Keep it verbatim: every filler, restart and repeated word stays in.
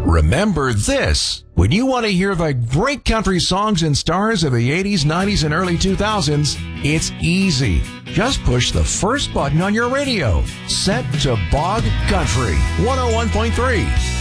Remember this. When you want to hear the great country songs and stars of the eighties, nineties, and early two thousands, it's easy. Just push the first button on your radio. Set to Bog Country one oh one point three.